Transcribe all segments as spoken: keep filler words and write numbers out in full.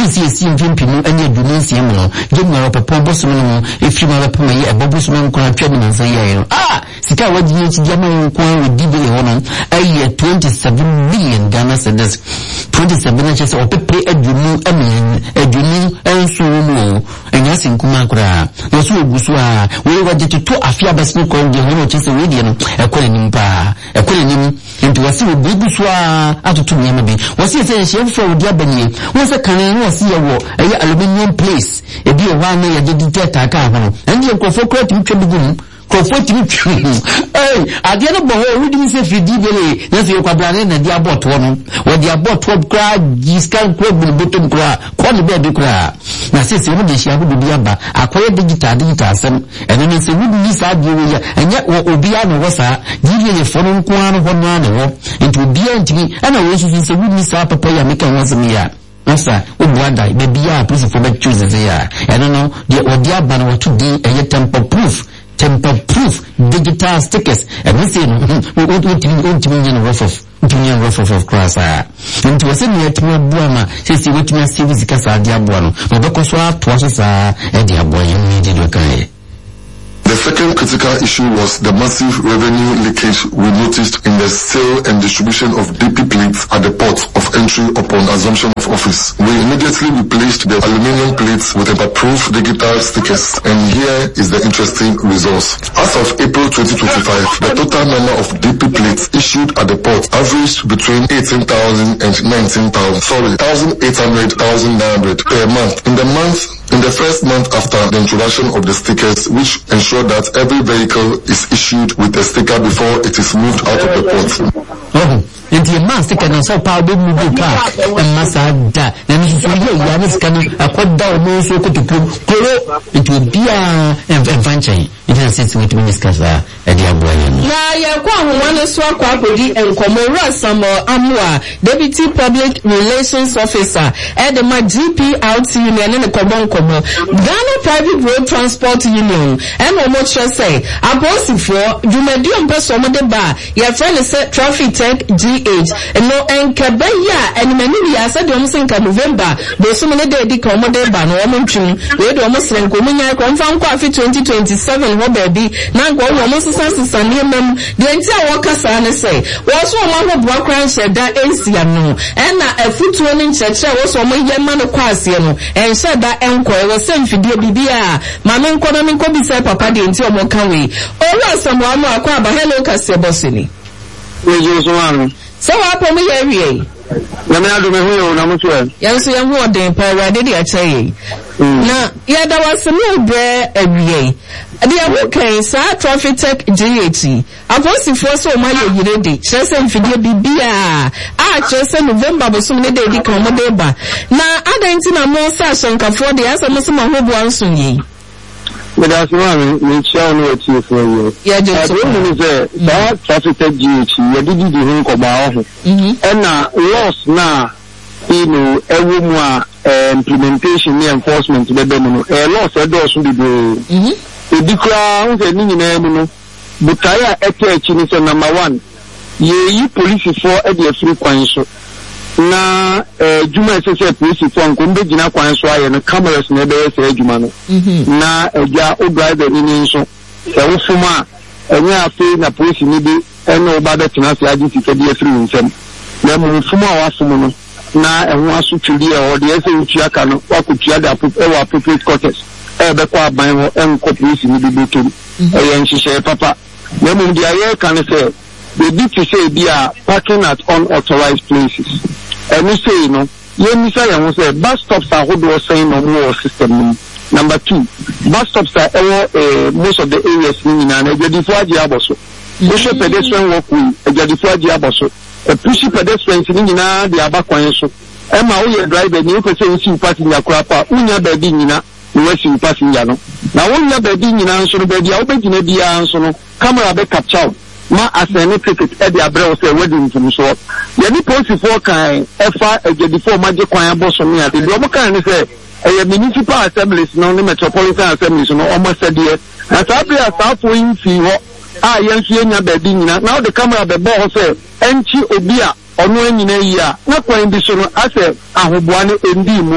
office is seeing Pimpino and your Dunisium, General Papa Bosman, if you are a Puma, a Bobusman, Quatramin, and say, ah, Sika, what do you German coin with D B honor? A year twenty-seven million Ghana cedis, twenty-seven inches or pay a Dunu, a million, a Dunu, and so no, and yes in Kumakura. No, so Busua, we were to two Afia Basno called the Hono Chesaridian, a Colinimpa, a Colinim, into a civil Busua, out of two Yamabi. Was he saying she from Diabani? Was a cannon was here, a aluminium place, a dear one may a detect a car, and you go for quoting Tribune. Comforting hey, at the end of the whole, we didn't say if you did that's your Quadrane and the abort one, or the abort twelve crowd, this can club with bottom crowd, call the baby crowd. Now, since you would be Abba, acquire digital digital, and then it's a good miss idea, and yet what will be on was a give you a phone one of one another, and to be to me, and I wish it's a good miss up a player making once a year. Master, we wonder, maybe I put for the chooses here. I don't know, the Odia Ban or to be a temper proof. Temper proof digital stickers and we say we want to million worth of million worth of cross and to say me at my buama says what you must see is casa diabuano but because we have twice a diabuano needed okay. The second critical issue was the massive revenue leakage we noticed in the sale and distribution of D P plates at the port of entry upon assumption of office. We immediately replaced the aluminium plates with tamper-proof digital stickers, and here is the interesting results. As of April twenty twenty-five, the total number of D P plates issued at the port averaged between eighteen thousand and nineteen thousand. Sorry, one thousand eight hundred, one thousand nine hundred per month. In the month In the first month after the introduction of the stickers, which ensure that every vehicle is issued with a sticker before it is moved out of the port. Oh, into a man sticker and so power baby will park and Masada. Then you see here, Yanis can a quad down no so to pull into a beer and adventure. It has since we discuss that at the Abuela. Now, you are one of Swak and Komora Samo Amua, Deputy Public Relations Officer at the G P R T Union and the Kobon Kobo, Ghana Private Road Transport Union, and Omocha say, Apostle for Jumedium Person de Bar, your friend is Traffic Tech G H, and no and Kabaya, and many years at the November, there's so many days the Commode Ban, Omonchun, we almost and Communia confirm coffee twenty twenty-seven. Baby, now go almost as a name. The entire workers are say, was one of work and said that Asiano, and a foot running church was on my young man of Quasiano, and said that Enco was sent for dear Bibia, Mamma Konami Kobi said Papa the entire Mokawi. Or someone more crab, hello, Cassabosini. So up on me area. Yes, I am more than Paradidi, I say. Now, yeah, there was some new bread every day. The okay, sir, Traffic Tech G H. I was the first of my lady, just and Fidia Bibia. Ah, just in November, but so many days, the Commodeba. Now, I don't think I'm more such and can afford the answer, Mister Mahobu Anson. But that's one, we shall know what you for you. Yeah, just that Traffic Tech G H, you did the home about. And now, lost now, you know, every more implementation, enforcement, the demo, a loss, a dose will be the. The crown, the name, but I attach in number one. Ye police for a dear free coins. Na, Juma says police for Kumbina coins, and cameras never say Jumano. Na, a ja or driver in so. A Fuma, and we are saying a police needed and no bother to ask the agency for the free in them. Then Fuma was Sumono. Na, and one suit to the or the essay which I can walk with the other appropriate quarters. Ebekwa ban en ko police ni bibi to eh nhihye papa na mu dia ye kan say they did to say be a parking at unauthorized places and we say no ye mi say you say bus stops are who do saying no more system. Number two, bus stops are uh, most of the areas ni na na jadi fo agi aboso push pedestrian walkway jadi fo agi aboso e push pedestrians ni na de abakwan so e ma wo ye driver ni o pese o si parking yakura pa unya ba bi nyina Western passenger no. Now when you be doing an answer, baby, I'll be in a be answer no. Camera be capture. Ma as any ticket at the abroad say wedding to so. The any post for kind F I a before magic choir boss on me at the Roman can say a municipal assemblies no metropolitan assemblies no almost said here. And so be a south wing see what ah yes nya baby now the camera be boss say enchi obia ono nyina yi a na kwan bi so no ase ahoboa ne endi mu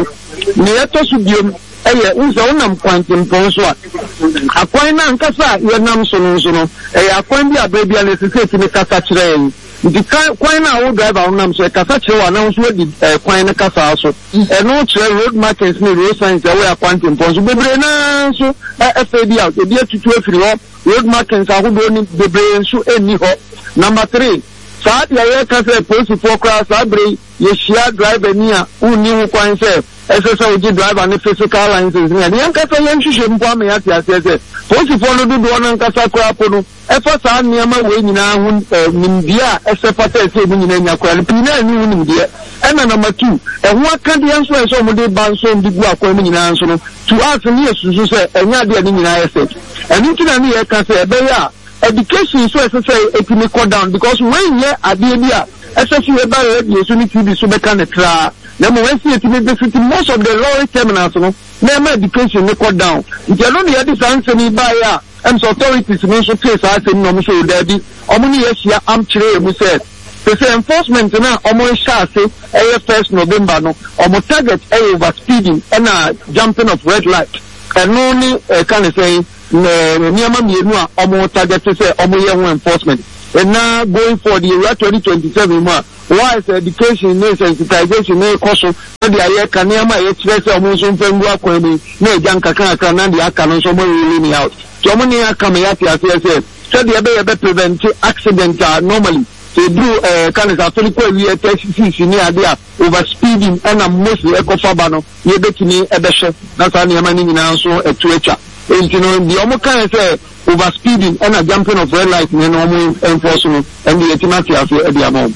ne eto su biom eye unse onam kwantimpon so a akwan na nkasa ye nam so no so no eye akwan bi ababia na seseti ne kasa kire yin di kwan na wo driver onam so kasa kire wa na so di kwan na kasa so e no kire road markings ni road signs e we akwantimpon so bebre na so e fa bi out e bi atutu afiri ho road markings ahodo ni bebre so eni ho. Number three, saat ya ye kase police for class abre ye share driver ni a uni ho kwan se ese so di driver ni physical license ni yan kase yan hwehwe mpo am ya ti ase se police for no do do no kasa kwa pono e fa sa ni ama we nyina ho nimbia ese pata ese mu nyina nya kwa pina ni hu nimbia. And number two, and what can the answer is some of the bands on the work when you answer to ask me to say, and not the United States. And you can can say, Beya, education is so as to say, it may go down because when you are the especially about you need to be so kind of tra. Number one, see it in the most of the lower terminals, no, never education may go down. If you don't hear this answer, me by and so authorities may so place I say, no, Mister Daddy, or many years here, I'm clear, we said. They say enforcement na omo sha say eh first November no omo target eh over speeding and uh, jumping of red light and no ni can say niama mienu a omo target say omo ye enforcement and now going for the year twenty twenty-seven ma why is education no sensitization no course so the aye kan niama ye kire say omo so mfangu akwan mi na ejan kaka kaka na the aka no so mo really me out so omo ni aka me yati ase say so the be be prevent accident uh, normally. They do uh, kind of actually quite we at T C C near there over speeding and I'm mostly eco fabano. You get me a better. That's how you're managing now so a twitcher. And you know, the almost kind of say over speeding and a jumping of red light and normal enforcement and the ultimate of the amount.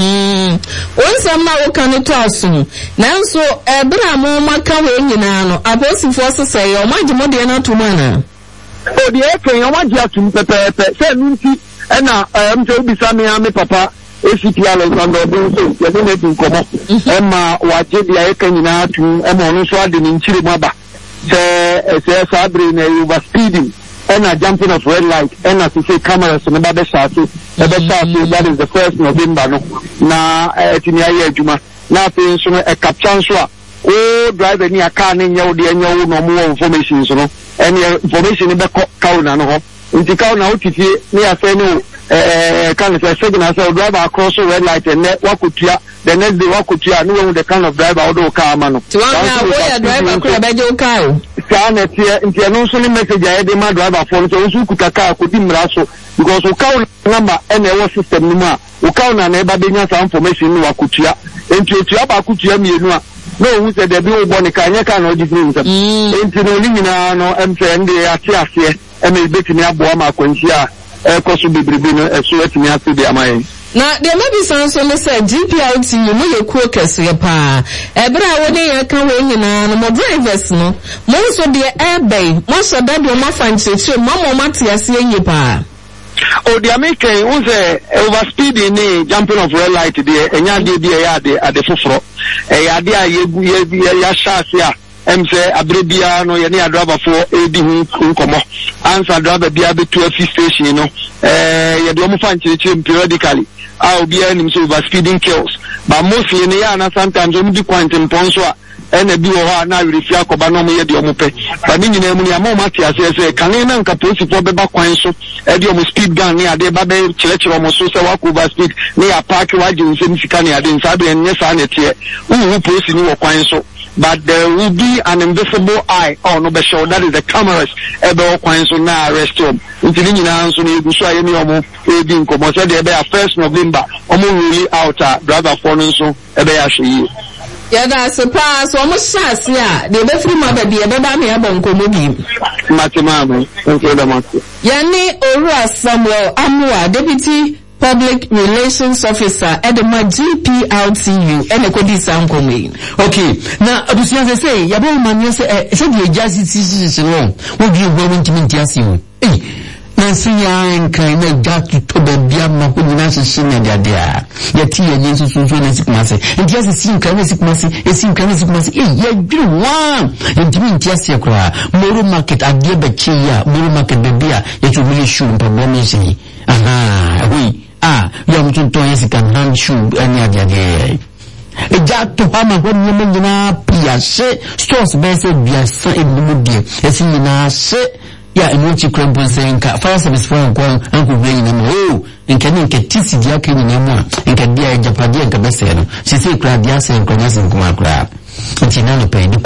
Hmm. Once I'm now can tell soon. Now so a bit of more macaron, you know, I was forced to say, oh, my demodiana to mana. Oh, the airplane, I want you to prepare, say, Minty. And now, I'm told to be me papa, A C P L and the Bonso, the Senate in Como, Emma, what did the Akan now to Emma Nuswad in Chirimaba. Say, Sabri, you were speeding, and a jumping of red light, and as you say, cameras and about the Shatu, that is the first November. Now, at Tinia Juma, nothing sooner a captansua. Oh, drive any car in your dear, no more information, so no, any information in the Kauna, no. Inti ka na otiti ni afa no eh kind of signal say driver across the red light and wakutua the next day wakutua no one the kind of driver odo car ma no to one na we driver ko be jo car o ka na tie inti no so ni message aye dey ma driver for so so kuta car ko di mra so because o car number and e system ni ma o car na na e ba benya some information ni wakutua inti otua ba kutua mienu a no we say there be o boni ka anya ka na o di free inti no ni nyina no em say ndi ate ase eme betimi aboa ma kwanhia e koso bibribi no e so etimi ase de amaye na de maybe sanso me say G P R T you no ye kuo kese ye pa e bra wo de ye ka we nyina no mo drivers no mo so de airbag mo so da de mo fancheche mo mo mate ase ye pa o de American who say overspeeding ni jumping of red light de enya de de ya de ade foforo e ya de ayegu ye ya shase a em say abrebia no ye ne driver for edi hu nkomo answer driver bia be to a station no eh ye do mo fan chirichiri periodically ah obi anim so over speeding kills but mostly ne ya na sometimes o mudi quantum ponso a ena bi wo ha na refi akoba no mo ye de o mo pe ba ni nyina mu ni ama o mati ase se kan na nka police for be ba kwan so e de o mo speed gun ne ade ba be chirechiri o mo so se wa ko over speed ne ya park wa ji nsem sika ne ade nsa be ne sa na tie wu police ni wo kwan so but there will be an invisible eye oh no be sure that is the cameras ebe okwan so na arrest him until ni na so na egusu aye ni omo edi nkomo so de be first November omo really out driver for no so ebe ya hwe ya da se pass omo shase a de be free ma ba bi ebe ba me aba nkomo bi matemama nke da mate ya ni Owura Samuel Amoah deputy Public Relations Officer at the G P R T U and the Kodi Sankomi. Okay, now Abusian say, Yabo Mania say, said the Jazzy Citizen, what do you want to mean to you? Eh, Nancy and kind of got to the Biama who Nancy Sinna there. Yet he and Yansu Susan Massey, and just a scene kind of massy, a scene kind of massy, eh, yeah, you one, and Jimmy Tiasia cry, Moro Market, I give a chair, Moro Market, the beer, yet you really shoot for women. Aha, oui. Ah, you have to do yes, can hand shoe any other day. eja to ha ma ho nyema nyina pia hye stores be se biasa ebimu die esi nyina hye ya enochi krempo senka fire service for kwa anko bring na oh nka ni nka tisi dia ka nyina mu a nka dia japade nka be se no sisi kra dia se nkonya se nkoma kra nti na no pe